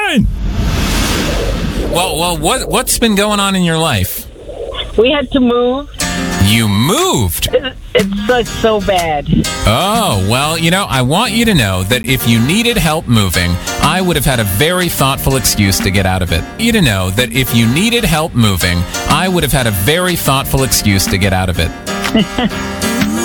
fine. Well, what's been going on in your life? We had to move. You moved? It's so bad. Oh, well, I want you to know that if you needed help moving, I would have had a very thoughtful excuse to get out of it. You to know that if you needed help moving, I would have had a very thoughtful excuse to get out of it.